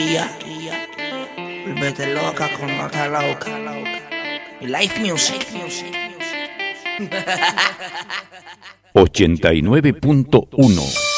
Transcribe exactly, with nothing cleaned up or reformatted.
Volvete loca con nota loca. Life music. ochenta y nueve punto uno